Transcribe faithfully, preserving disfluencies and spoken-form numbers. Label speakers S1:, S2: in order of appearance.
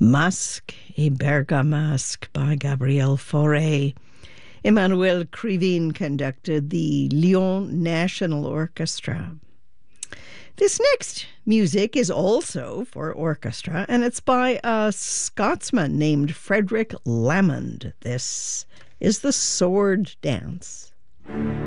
S1: Masque et Bergamasque by Gabriel Fauré. Emmanuel Krivine conducted the Lyon National Orchestra. This next music is also for orchestra, and it's by a Scotsman named Frederick Lamond. This is the Sword Dance.